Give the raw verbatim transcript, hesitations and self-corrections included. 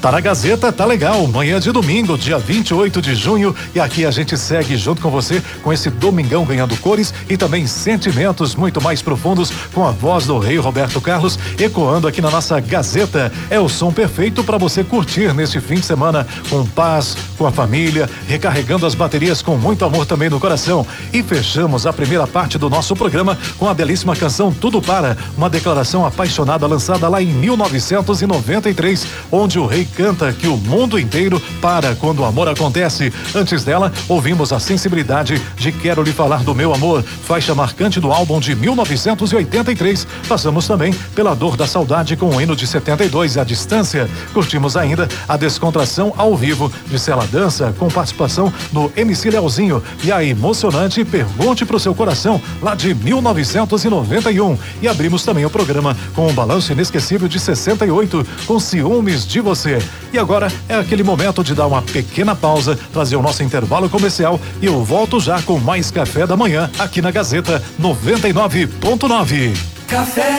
Tá na Gazeta, tá legal. Manhã de domingo, dia vinte e oito de junho, e aqui a gente segue junto com você com esse domingão ganhando cores e também sentimentos muito mais profundos com a voz do rei Roberto Carlos ecoando aqui na nossa Gazeta. É o som perfeito para você curtir neste fim de semana com paz, com a família, recarregando as baterias com muito amor também no coração. E fechamos a primeira parte do nosso programa com a belíssima canção Tudo Para, uma declaração apaixonada lançada lá em mil novecentos e noventa e três, onde o rei canta que o mundo inteiro para quando o amor acontece. Antes dela, ouvimos a sensibilidade de Quero Lhe Falar do Meu Amor, faixa marcante do álbum de mil novecentos e oitenta e três. Passamos também pela Dor da Saudade com o hino de setenta e dois, A Distância. Curtimos ainda a descontração ao vivo de Cela Dança, com participação do M C Leozinho, e a emocionante Pergunte Pro Seu Coração, lá de mil novecentos e noventa e um. E abrimos também o programa com um balanço inesquecível de sessenta e oito, com Ciúmes de Você. E agora é aquele momento de dar uma pequena pausa, trazer o nosso intervalo comercial, e eu volto já com mais Café da Manhã aqui na Gazeta noventa e nove ponto nove. Café